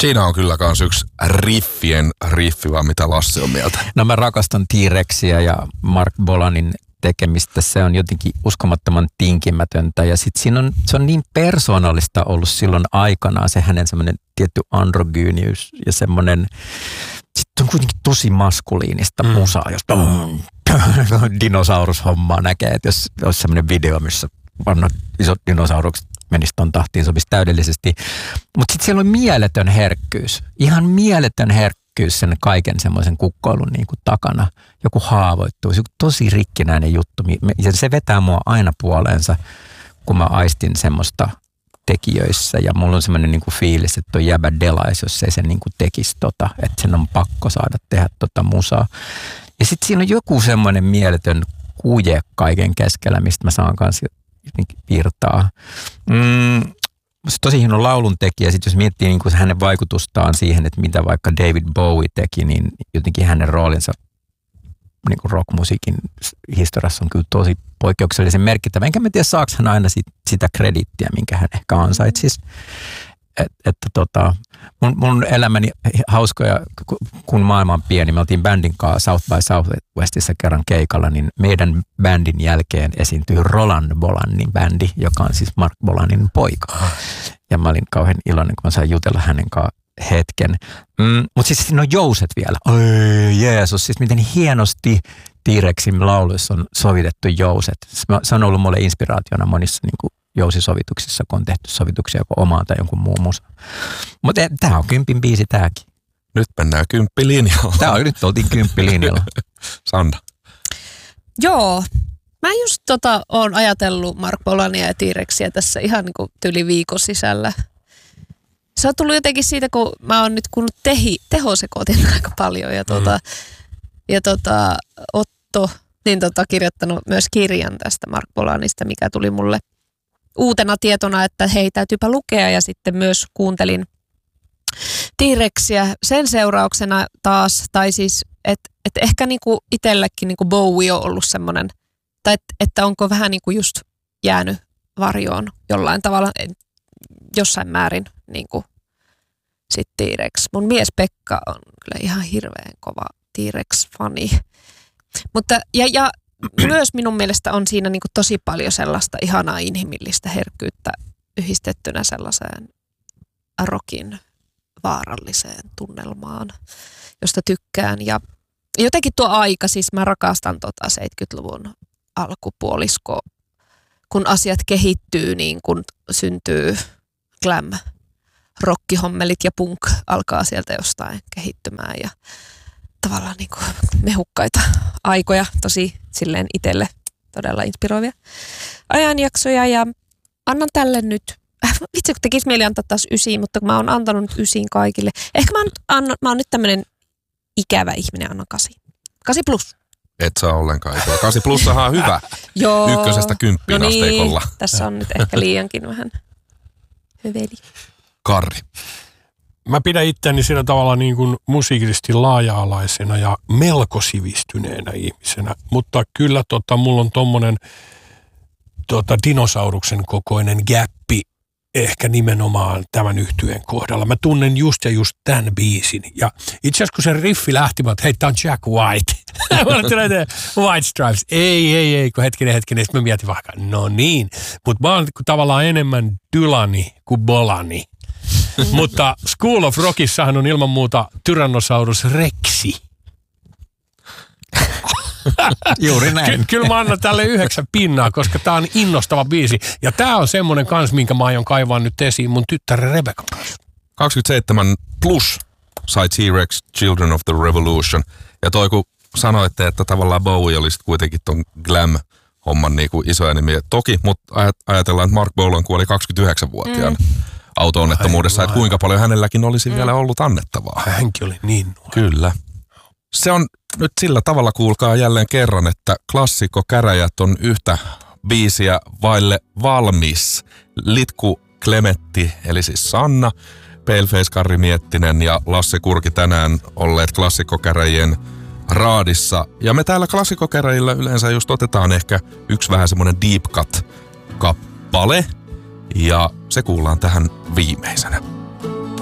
Siinä on kyllä kans yksi riffi, vaan mitä Lassi on mieltä. No mä rakastan T-Rexia ja Mark Bolanin tekemistä. Se on jotenkin uskomattoman tinkimätöntä ja sit se on niin persoonallista ollut silloin aikanaan se hänen semmoinen tietty androgyyniys ja semmoinen, sitten on kuitenkin tosi maskuliinista musaa, josta dinosaurushommaa näkee, että jos olisi semmoinen video, missä vanhat isot dinosaurukset menisi ton tahtiin, sopisi täydellisesti. Mutta sitten siellä on mieletön herkkyys, ihan mieletön herkkyys sen kaiken semmoisen kukkoilun niin kuin takana. Joku haavoittuu, se on tosi rikkinäinen juttu. Ja se vetää mua aina puoleensa, kun mä aistin semmoista tekijöissä. Ja mulla on semmoinen niin kuin fiilis, että toi jäbä delais, jos ei se niin kuin tekisi että sen on pakko saada tehdä musaa. Ja sitten siinä on joku semmoinen mieletön kuje kaiken keskellä, mistä mä saan kanssa virtaa. Se tosi hieno laulun tekijä. Sitten jos miettii niin kuin hänen vaikutustaan siihen, että mitä vaikka David Bowie teki, niin jotenkin hänen roolinsa niin kuin rockmusiikin historiassa on kyllä tosi poikkeuksellisen merkittävä. Enkä mä tiedä, saako hän aina sitä krediittiä, minkä hän ehkä ansaitsisi. Mun elämäni hauskoja, kun maailma on pieni. Me oltiin bändin kanssa South by Southwestissa kerran keikalla, niin meidän bändin jälkeen esiintyi Roland Bolanin bändi, joka on siis Mark Bolanin poika. Ja mä olin kauhean iloinen, kun mä sain jutella hänen kanssaan hetken. Mutta siis siinä on jouset vielä. Oi Jeesus, siis miten hienosti T-Rexin lauluissa on sovitettu jouset. Se on ollut mulle inspiraationa monissa niin kuin jousisovituksissa, kun on tehty sovituksia joko omaa tai jonkun muun musa. Mutta tämä on 10 biisi tämäkin. Nyt mennään 10 linjalla. Nyt oltiin 10 linjalla. Sanda. Joo. Mä just oon ajatellut Mark Bolania ja T-Rexia tässä ihan niin kuin yli viikon sisällä. Se on tullut jotenkin siitä, kun mä oon nyt kuunnut tehosekoitin aika paljon ja Otto niin kirjoittanut myös kirjan tästä Mark Bolanista, mikä tuli mulle uutena tietona, että hei, täytyypä lukea, ja sitten myös kuuntelin T-Rexia sen seurauksena taas, tai siis, että ehkä niinku itsellekin niinku Bowie on ollut semmoinen, tai että onko vähän niinku just jäänyt varjoon jollain tavalla, jossain määrin niinku sitten T-Rex. Mun mies Pekka on kyllä ihan hirveän kova T-Rex-fani, mutta ja myös minun mielestä on siinä niinku tosi paljon sellaista ihanaa inhimillistä herkkyyttä yhdistettynä sellaiseen rockin vaaralliseen tunnelmaan, josta tykkään. Ja jotenkin tuo aika, siis mä rakastan 70-luvun alkupuolisko, kun asiat kehittyy, niin kun syntyy glam, rockihommelit ja punk alkaa sieltä jostain kehittymään ja tavallaan niin kuin mehukkaita aikoja, tosi silleen itselle todella inspiroivia ajanjaksoja, ja annan tälle nyt, vitsi kun tekisi mieli antaa taas 9, mutta mä oon antanut nyt 9 kaikille. Ehkä mä oon nyt tämmönen ikävä ihminen, annan 8. 8 plus. Et saa ollenkaan. 8 plussahan on hyvä. Joo. 1-10 no asteikolla. Niin, tässä on nyt ehkä liiankin vähän hyveli. Karri. Mä pidän itseäni sillä tavalla niin kuin musiikillisesti laaja-alaisena ja melko sivistyneenä ihmisenä, mutta kyllä mulla on tommonen dinosauruksen kokoinen gäppi ehkä nimenomaan tämän yhtyeen kohdalla. Mä tunnen just tämän biisin. Ja itse asiassa kun se riffi lähti, mä hei, tää on Jack White. Mä tulee White Stripes. Ei, kun hetkinen. Sitten mä mietin vaikka, no niin. Mutta mä oon tavallaan enemmän Dylani kuin Bolani. Mutta School of Rockissahan on ilman muuta Tyrannosaurus Rexi. Juuri näin. Kyllä mä annan tälle 9 pinnaa, koska tää on innostava biisi. Ja tää on semmonen kans, minkä mä aion kaivaa nyt esiin mun tyttären Rebecca kanssa. 27 plus sai T-Rex Children of the Revolution. Ja toi kun sanoitte, että tavallaan Bowie oli sit kuitenkin ton glam-homman niinku isoja nimiä. Toki, mutta ajatellaan, että Mark Bolan kuoli 29-vuotiaan auto-onnettomuudessa, että kuinka paljon hänelläkin olisi vielä ollut annettavaa. Hänkin oli niin nuori. Kyllä. Se on nyt sillä tavalla, kuulkaa jälleen kerran, että klassikkokäräjät on yhtä biisiä vaille valmis. Litku Klemetti, eli siis Sanna, Paleface Karri Miettinen ja Lasse Kurki tänään olleet klassikkokäräjien raadissa. Ja me täällä klassikkokäräjillä yleensä just otetaan ehkä yksi vähän semmoinen deep cut-kappale, ja se kuullaan tähän viimeisenä.